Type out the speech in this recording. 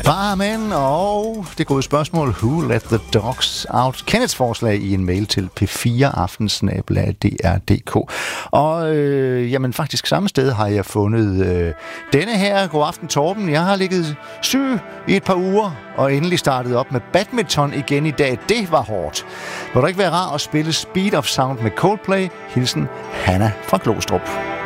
Amen, og det gode spørgsmål, who let the dogs out? Kenneths forslag i en mail til p4aften@dr.dk. Og jamen faktisk samme sted har jeg fundet denne her. God aften, Torben. Jeg har ligget syg i et par uger, og endelig startet op med badminton igen i dag. Det var hårdt. Vil du ikke være rar at spille Speed of Sound med Coldplay? Hilsen Hanna fra Glostrup.